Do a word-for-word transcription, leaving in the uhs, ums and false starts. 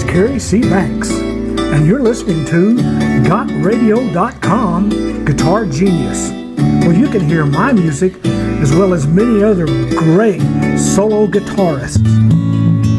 Kerry C. Banks, and you're listening to got radio dot com Guitar Genius, where you can hear my music as well as many other great solo guitarists.